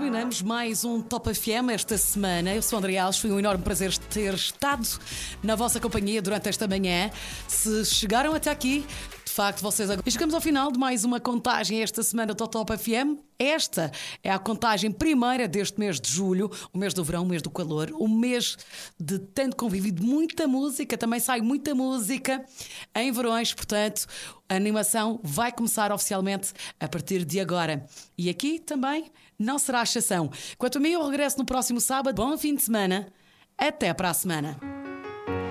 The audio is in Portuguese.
terminamos mais um Top FM esta semana. Eu sou André Alves, foi um enorme prazer ter estado na vossa companhia durante esta manhã. Se chegaram até aqui, de facto, vocês agora... E chegamos ao final de mais uma contagem esta semana do Top FM. Esta é a contagem primeira deste mês de julho, o mês do verão, o mês do calor, o mês de tanto convívio, de muita música, também sai muita música em verões, portanto, a animação vai começar oficialmente a partir de agora. E aqui também não será exceção. Quanto a mim, eu regresso no próximo sábado. Bom fim de semana. Até para a semana.